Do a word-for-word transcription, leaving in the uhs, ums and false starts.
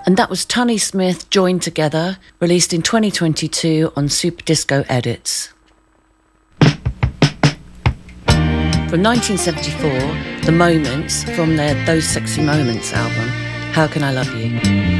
And that was Tunny Smith, Joined Together, released in twenty twenty-two on Super Disco Edits. From nineteen seventy-four, The Moments, from their Those Sexy Moments album, How Can I Love You?